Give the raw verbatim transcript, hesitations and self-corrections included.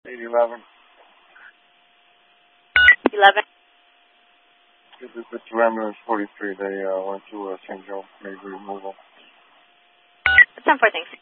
eight eleven. eleven. This is the ambulance forty-three. They uh, went to uh, Saint Joe, made removal. ten four, thanks.